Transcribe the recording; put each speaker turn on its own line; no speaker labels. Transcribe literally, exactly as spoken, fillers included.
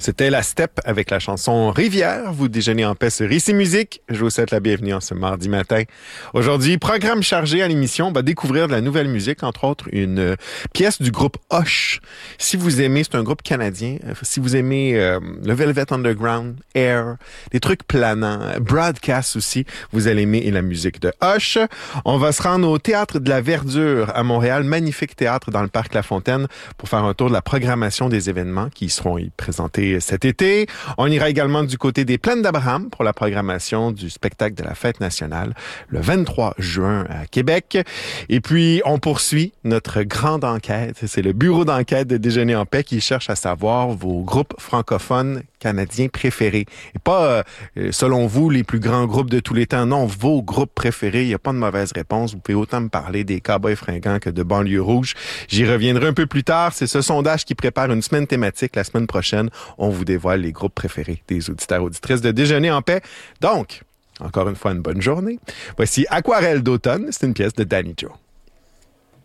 C'était La Steppe avec la chanson Rivière. Vous déjeunez en paix sur Ici Musique. Je vous souhaite la bienvenue en ce mardi matin. Aujourd'hui, programme chargé à l'émission. On va découvrir de la nouvelle musique, entre autres une pièce du groupe Hush. Si vous aimez, c'est un groupe canadien. Si vous aimez euh, le Velvet Underground, Air, des trucs planants, Broadcast aussi, vous allez aimer la musique de Hush. On va se rendre au Théâtre de la Verdure à Montréal, magnifique théâtre dans le parc La Fontaine, pour faire un tour de la programmation des événements qui seront y présentés cet été. On ira également du côté des Plaines d'Abraham pour la programmation du spectacle de la Fête nationale le vingt-trois juin à Québec. Et puis, on poursuit notre grande enquête. C'est le bureau d'enquête de Déjeuner en paix qui cherche à savoir vos groupes francophones canadiens préférés. Et pas, euh, selon vous, les plus grands groupes de tous les temps. Non, vos groupes préférés. Il n'y a pas de mauvaise réponse. Vous pouvez autant me parler des Cowboys fringants que de Banlieue rouge. J'y reviendrai un peu plus tard. C'est ce sondage qui prépare une semaine thématique. La semaine prochaine, on vous dévoile les groupes préférés des auditeurs auditrices de Déjeuner en paix. Donc, encore une fois, une bonne journée. Voici Aquarelle d'automne. C'est une pièce de Danny Joe.